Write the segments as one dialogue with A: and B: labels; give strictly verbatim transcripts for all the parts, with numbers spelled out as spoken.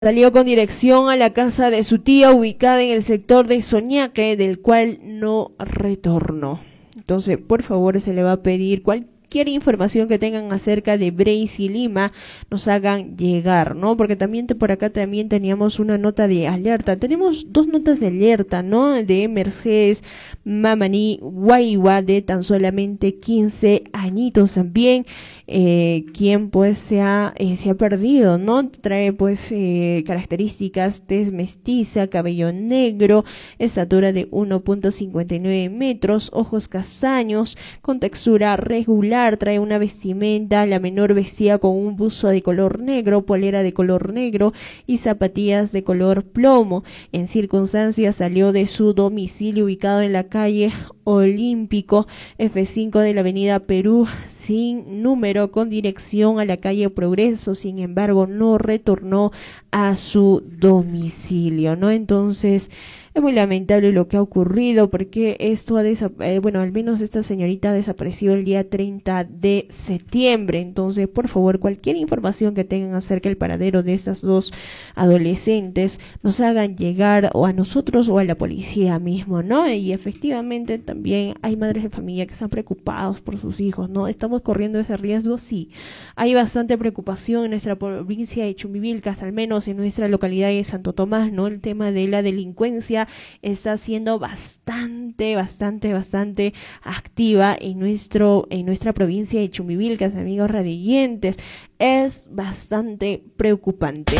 A: Salió con dirección a la casa de su tía ubicada en el sector de Soñaque, del cual no retornó. Entonces, por favor, se le va a pedir cualquier información que tengan acerca de Bracy Lima, nos hagan llegar, ¿no? Porque también te, por acá también teníamos una nota de alerta. Tenemos dos notas de alerta, ¿no? De Mercedes Mamani Guayua, de tan solamente quince añitos también, eh, quien pues se ha, eh, se ha perdido, ¿no? Trae pues eh, características: tez mestiza, cabello negro, estatura de uno punto cincuenta y nueve metros, ojos castaños, con textura regular. Trae una vestimenta, la menor vestía con un buzo de color negro, polera de color negro y zapatillas de color plomo. En circunstancias salió de su domicilio ubicado en la calle Olímpico F cinco de la avenida Perú sin número, con dirección a la calle Progreso. Sin embargo, no retornó a su domicilio, ¿no? Entonces, es muy lamentable lo que ha ocurrido, porque esto ha desaparecido, eh, bueno, al menos esta señorita desapareció el día treinta de septiembre. Entonces, por favor, cualquier información que tengan acerca del paradero de estas dos adolescentes, nos hagan llegar o a nosotros o a la policía mismo, ¿no? Y efectivamente también hay madres de familia que están preocupados por sus hijos, ¿no? ¿Estamos corriendo ese riesgo? Sí. Hay bastante preocupación en nuestra provincia de Chumbivilcas, al menos en nuestra localidad de Santo Tomás, ¿no? El tema de la delincuencia está siendo bastante, bastante, bastante activa en nuestro, en nuestra provincia de Chumbivilcas, amigos radiantes. Es bastante preocupante.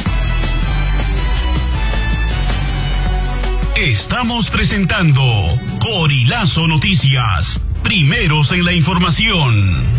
B: Estamos presentando Corilazo Noticias, primeros en la información.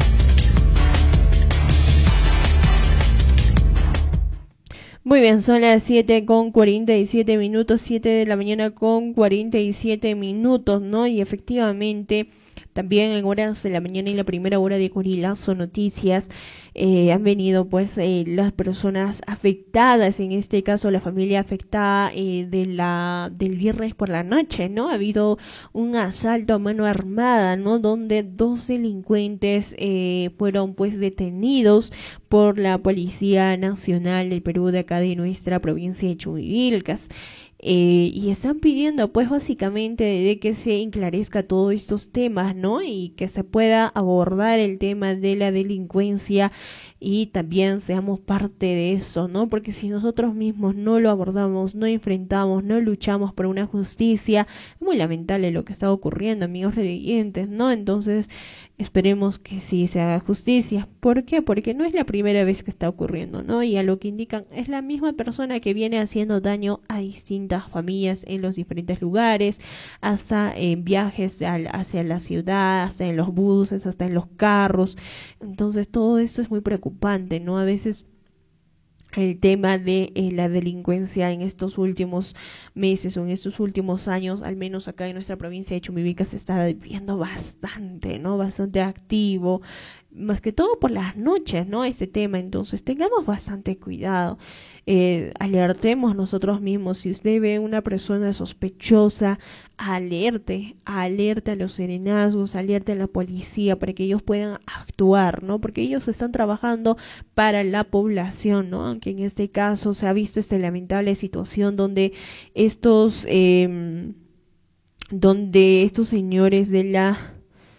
A: Muy bien, son las siete con cuarenta y siete minutos, siete de la mañana con cuarenta y siete minutos, ¿no? Y efectivamente, también en horas de la mañana y la primera hora de Corilazo Noticias eh, han venido pues eh, las personas afectadas, en este caso la familia afectada eh, de la del viernes por la noche, ¿no? Ha habido un asalto a mano armada, ¿no? Donde dos delincuentes eh, fueron pues detenidos por la Policía Nacional del Perú, de acá de nuestra provincia de Chumbivilcas. Eh, y están pidiendo pues básicamente de que se enclarezca todos estos temas, ¿no? Y que se pueda abordar el tema de la delincuencia y también seamos parte de eso, ¿no? Porque si nosotros mismos no lo abordamos, no enfrentamos, no luchamos por una justicia, es muy lamentable lo que está ocurriendo, amigos revidentes, ¿no? Entonces esperemos que sí se haga justicia. ¿Por qué? Porque no es la primera vez que está ocurriendo, ¿no? Y a lo que indican, es la misma persona que viene haciendo daño a distintas familias en los diferentes lugares, hasta en viajes al, hacia la ciudad, hasta en los buses, hasta en los carros. Entonces todo esto es muy preocupante, ¿no? A veces el tema de eh, la delincuencia en estos últimos meses o en estos últimos años, al menos acá en nuestra provincia de Chumbivilcas, se está viendo bastante, ¿no? Bastante activo, más que todo por las noches, ¿no? Ese tema. Entonces tengamos bastante cuidado, eh, alertemos nosotros mismos. Si usted ve una persona sospechosa, alerte, alerte a los serenazgos, alerte a la policía para que ellos puedan actuar, ¿no? Porque ellos están trabajando para la población, ¿no? Aunque en este caso se ha visto esta lamentable situación donde estos, eh, donde estos señores de la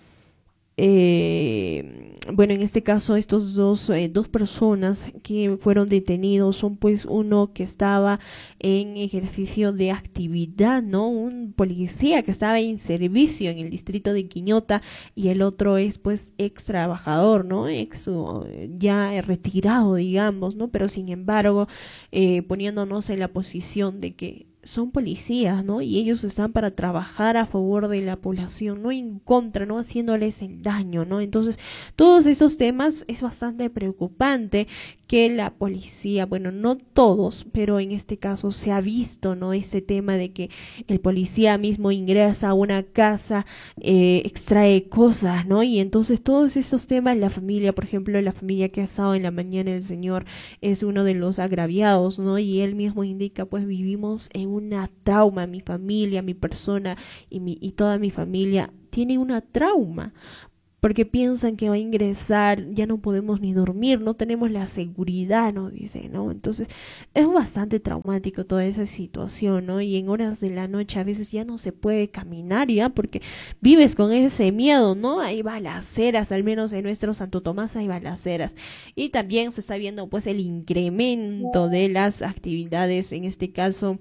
A: Eh, bueno, en este caso estos dos, eh, dos personas que fueron detenidos son pues uno que estaba en ejercicio de actividad, ¿no? Un policía que estaba en servicio en el distrito de Quiñota, y el otro es pues ex trabajador, ¿no? Ex ya retirado, digamos, ¿no? Pero sin embargo, eh, poniéndonos en la posición de que son policías, ¿no? Y ellos están para trabajar a favor de la población, no en contra, no haciéndoles el daño, ¿no? Entonces, todos esos temas es bastante preocupante que la policía, bueno, no todos, pero en este caso se ha visto, ¿no? Ese tema de que el policía mismo ingresa a una casa, eh, extrae cosas, ¿no? Y entonces todos esos temas, la familia, por ejemplo, la familia que ha estado en la mañana, el señor es uno de los agraviados, ¿no? Y él mismo indica, pues vivimos en una trauma, mi familia, mi persona y, mi, y toda mi familia tiene una trauma. porque piensan que va a ingresar, ya no podemos ni dormir, no tenemos la seguridad, nos dicen, ¿no? Entonces es bastante traumático toda esa situación, ¿no? Y en horas de la noche a veces ya no se puede caminar ya porque vives con ese miedo, ¿no? Hay balaceras, al menos en nuestro Santo Tomás hay balaceras. Y también se está viendo pues el incremento de las actividades, en este caso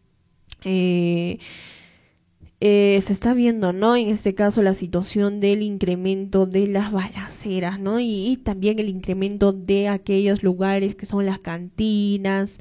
A: eh, Eh, se está viendo, ¿no? En este caso la situación del incremento de las balaceras, ¿no? Y, y también el incremento de aquellos lugares que son las cantinas,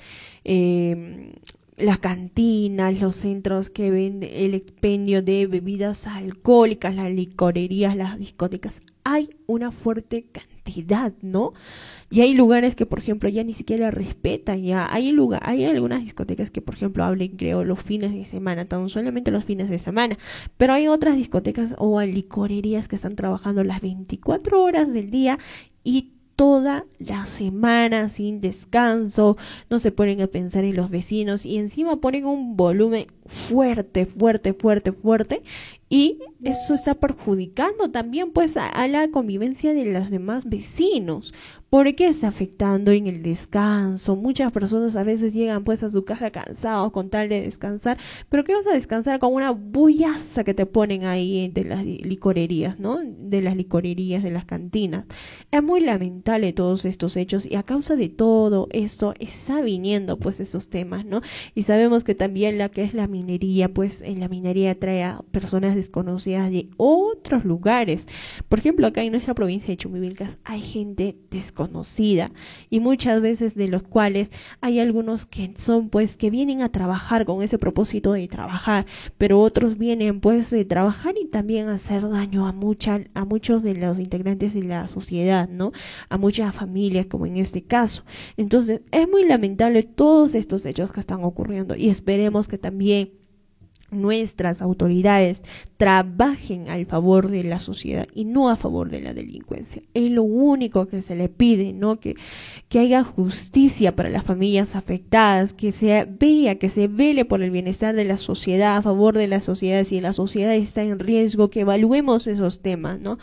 A: eh, las cantinas, los centros que venden el expendio de bebidas alcohólicas, las licorerías, las discotecas. Hay una fuerte cantidad, ¿no? Y hay lugares que, por ejemplo, ya ni siquiera respetan, ya hay lugar, hay algunas discotecas que, por ejemplo, hablen, creo, los fines de semana, tan solamente los fines de semana, pero hay otras discotecas o licorerías que están trabajando las veinticuatro horas del día y toda la semana sin descanso, no se ponen a pensar en los vecinos y encima ponen un volumen fuerte, fuerte, fuerte, fuerte y eso está perjudicando también pues a, a la convivencia de los demás vecinos, porque está afectando en el descanso. Muchas personas a veces llegan pues a su casa cansados con tal de descansar, pero ¿qué vas a descansar con una bullaza que te ponen ahí de las licorerías, ¿no? De las licorerías, de las cantinas. Es muy lamentable todos estos hechos y a causa de todo esto está viniendo pues esos temas, ¿no? Y sabemos que también la que es la minería, pues en la minería trae a personas desconocidas de otros lugares. Por ejemplo, acá en nuestra provincia de Chumbivilcas hay gente desconocida y muchas veces de los cuales hay algunos que son pues que vienen a trabajar con ese propósito de trabajar, pero otros vienen pues de trabajar y también a hacer daño a mucha, a muchos de los integrantes de la sociedad, ¿no? A muchas familias como en este caso. Entonces es muy lamentable todos estos hechos que están ocurriendo y esperemos que también nuestras autoridades trabajen al favor de la sociedad y no a favor de la delincuencia. Es lo único que se le pide, ¿no? Que, que haya justicia para las familias afectadas, que se vea, que se vele por el bienestar de la sociedad, a favor de la sociedad. Si la sociedad está en riesgo, que evaluemos esos temas, ¿no?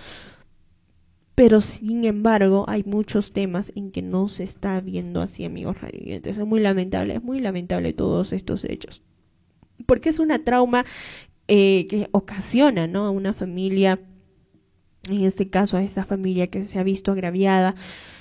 A: Pero sin embargo hay muchos temas en que no se está viendo así, amigos radioyentes. Es muy lamentable, es muy lamentable todos estos hechos, porque es una trauma eh, que ocasiona, ¿no? A una familia, en este caso a esta familia que se ha visto agraviada.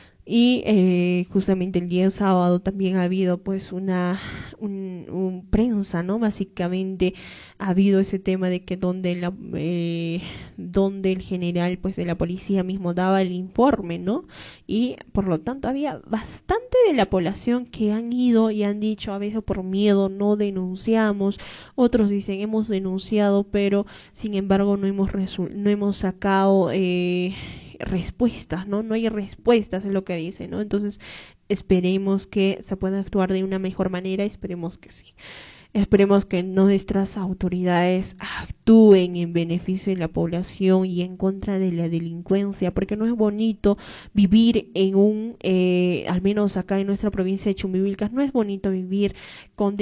A: Y eh, justamente el día sábado también ha habido pues una un, un prensa, ¿no? Básicamente ha habido ese tema de que donde la eh, donde el general pues de la policía mismo daba el informe, ¿no? Y por lo tanto había bastante de la población que han ido y han dicho a veces por miedo no denunciamos, otros dicen hemos denunciado pero sin embargo no hemos resu- no hemos sacado eh, respuestas, ¿no? No hay respuestas, es lo que dice, ¿no? Entonces, esperemos que se pueda actuar de una mejor manera, esperemos que sí. Esperemos que nuestras autoridades actúen en beneficio de la población y en contra de la delincuencia, porque no es bonito vivir en un, eh, al menos acá en nuestra provincia de Chumbivilcas, no es bonito vivir con,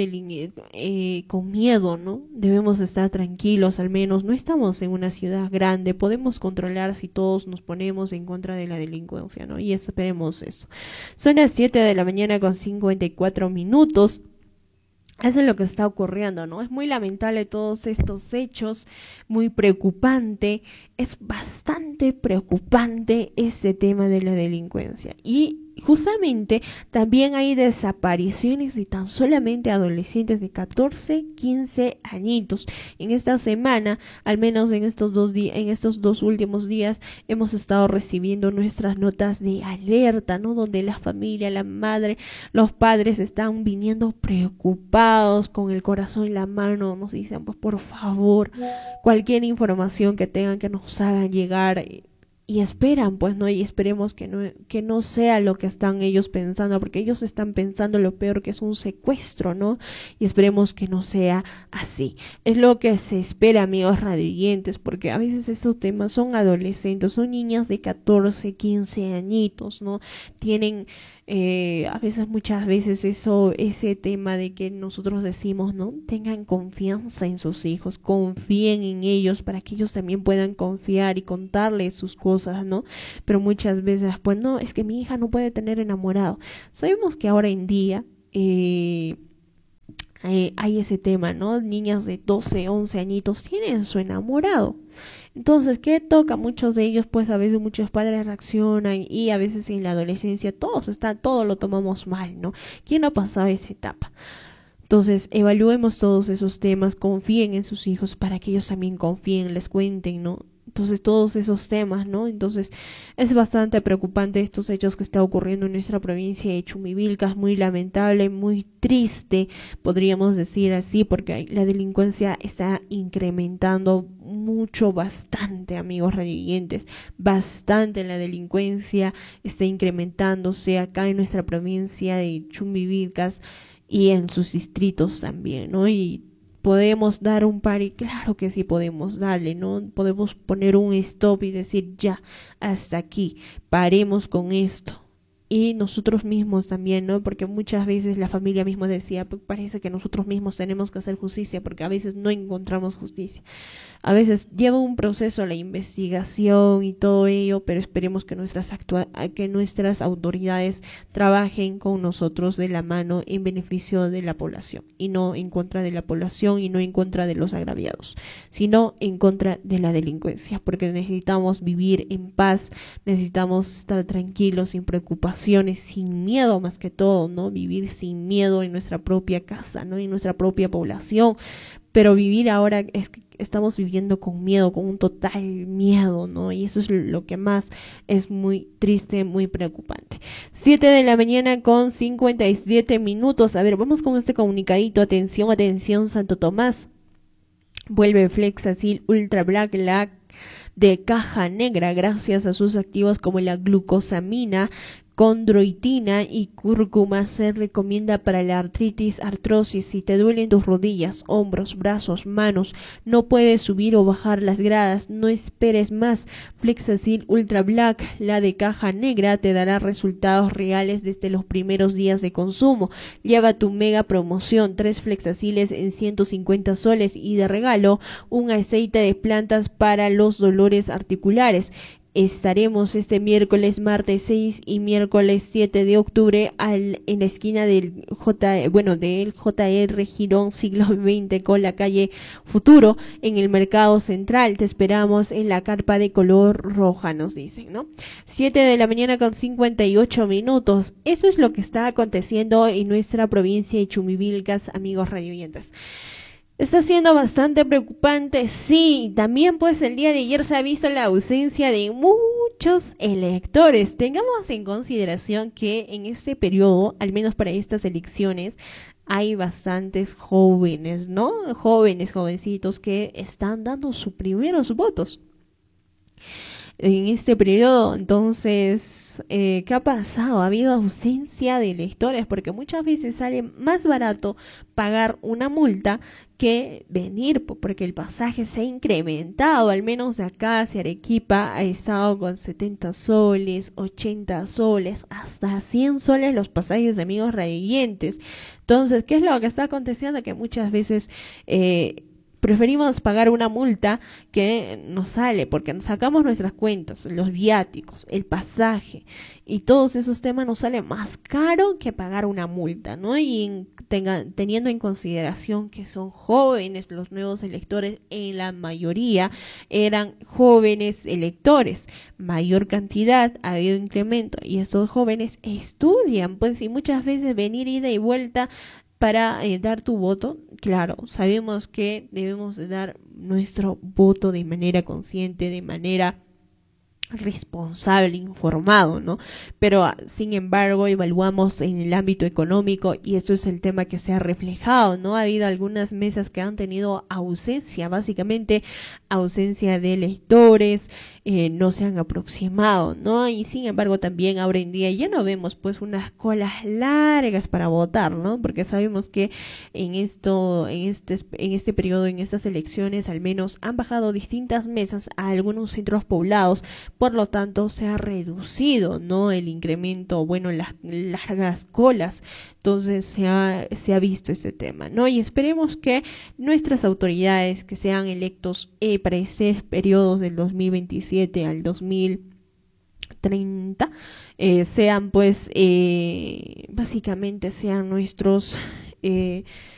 A: eh, con miedo, ¿no? Debemos estar tranquilos, al menos no estamos en una ciudad grande, podemos controlar si todos nos ponemos en contra de la delincuencia, ¿no? Y esperemos eso. Son las siete de la mañana con cincuenta y cuatro minutos. Eso es lo que está ocurriendo, ¿no? Es muy lamentable todos estos hechos, muy preocupante, es bastante preocupante este tema de la delincuencia. Y justamente también hay desapariciones de tan solamente adolescentes de catorce, quince añitos. En esta semana, al menos en estos dos días, en estos dos últimos días, hemos estado recibiendo nuestras notas de alerta, ¿no? Donde la familia, la madre, los padres están viniendo preocupados, con el corazón en la mano, nos dicen, pues por favor, cualquier información que tengan que nos hagan llegar. Y esperan, pues, ¿no? Y esperemos que no, que no sea lo que están ellos pensando, porque ellos están pensando lo peor, que es un secuestro, ¿no? Y esperemos que no sea así. Es lo que se espera, amigos radioyentes, porque a veces estos temas son adolescentes, son niñas de catorce, quince añitos, ¿no? Tienen Eh, a veces, muchas veces eso, ese tema de que nosotros decimos, ¿no? Tengan confianza en sus hijos, confíen en ellos para que ellos también puedan confiar y contarles sus cosas, ¿no? Pero muchas veces, pues no, es que mi hija no puede tener enamorado. Sabemos que ahora en día eh, eh, hay ese tema, ¿no? Niñas de doce, once añitos tienen su enamorado. Entonces, ¿qué toca? Muchos de ellos, pues a veces muchos padres reaccionan y a veces en la adolescencia todos está, todo lo tomamos mal, ¿no? ¿Quién ha pasado esa etapa? Entonces, evaluemos todos esos temas, confíen en sus hijos para que ellos también confíen, les cuenten, ¿no? Entonces, todos esos temas, ¿no? Entonces, es bastante preocupante estos hechos que están ocurriendo en nuestra provincia de Chumivilcas, muy lamentable, muy triste, podríamos decir así, porque la delincuencia está incrementando mucho, bastante, amigos radioyentes, bastante la delincuencia está incrementándose acá en nuestra provincia de Chumivilcas y en sus distritos también, ¿no? Y podemos dar un pare, claro que sí podemos darle, ¿no? Podemos poner un stop y decir ya, hasta aquí, paremos con esto. Y nosotros mismos también, ¿no? Porque muchas veces la familia misma decía, pues parece que nosotros mismos tenemos que hacer justicia, porque a veces no encontramos justicia. A veces lleva un proceso la investigación y todo ello, pero esperemos que nuestras actua que nuestras autoridades trabajen con nosotros de la mano en beneficio de la población, y no en contra de la población y no en contra de los agraviados, sino en contra de la delincuencia, porque necesitamos vivir en paz, necesitamos estar tranquilos, sin preocupación, sin miedo más que todo, ¿no? Vivir sin miedo en nuestra propia casa, ¿no? En nuestra propia población, pero vivir ahora es que estamos viviendo con miedo, con un total miedo, ¿no? Y eso es lo que más es muy triste, muy preocupante. siete de la mañana con cincuenta y siete minutos. A ver, vamos con este comunicadito. Atención, atención, Santo Tomás. Vuelve Flexacil Ultra Black, la de caja negra, gracias a sus activos como la glucosamina, condroitina y cúrcuma. Se recomienda para la artritis, artrosis. Si te duelen tus rodillas, hombros, brazos, manos, no puedes subir o bajar las gradas, no esperes más. Flexacil Ultra Black, la de caja negra, te dará resultados reales desde los primeros días de consumo. Lleva tu mega promoción, tres Flexaciles en ciento cincuenta soles y de regalo un aceite de plantas para los dolores articulares. Estaremos este miércoles, martes seis y miércoles siete de octubre al, en la esquina del J, bueno, del J R Girón Siglo veinte con la calle Futuro en el Mercado Central. Te esperamos en la carpa de color roja, nos dicen, ¿no? siete de la mañana con cincuenta y ocho minutos. Eso es lo que está aconteciendo en nuestra provincia de Chumivilcas, amigos radioyentes. Está siendo bastante preocupante, sí. También pues el día de ayer se ha visto la ausencia de muchos electores. Tengamos en consideración que en este periodo, al menos para estas elecciones, hay bastantes jóvenes, ¿no? Jóvenes, jovencitos que están dando sus primeros votos en este periodo. Entonces, eh, ¿qué ha pasado? Ha habido ausencia de electores porque muchas veces sale más barato pagar una multa que venir, porque el pasaje se ha incrementado, al menos de acá hacia Arequipa ha estado con setenta soles, ochenta soles, hasta cien soles los pasajes de amigos radioyentes. Entonces, ¿qué es lo que está aconteciendo? Que muchas veces eh, preferimos pagar una multa que nos sale, porque nos sacamos nuestras cuentas, los viáticos, el pasaje y todos esos temas nos sale más caro que pagar una multa, ¿no? Y en, tenga, teniendo en consideración que son jóvenes los nuevos electores, en la mayoría eran jóvenes electores, mayor cantidad, ha habido incremento y esos jóvenes estudian, pues, y muchas veces venir ida y vuelta para eh, dar tu voto. Claro, sabemos que debemos de dar nuestro voto de manera consciente, de manera responsable, informado, ¿no? Pero sin embargo evaluamos en el ámbito económico y esto es el tema que se ha reflejado, ¿no? Ha habido algunas mesas que han tenido ausencia, básicamente ausencia de electores, eh, no se han aproximado, ¿no? Y sin embargo también ahora en día ya no vemos pues unas colas largas para votar, ¿no? Porque sabemos que en esto, en este, en este periodo, en estas elecciones al menos han bajado distintas mesas a algunos centros poblados por lo tanto se ha reducido, ¿no?, el incremento, bueno, las largas colas. Entonces se ha, se ha visto este tema, ¿no? Y esperemos que nuestras autoridades que sean electos eh, para ese periodos del dos mil veintisiete al dos mil treinta eh, sean pues eh, básicamente sean nuestros eh,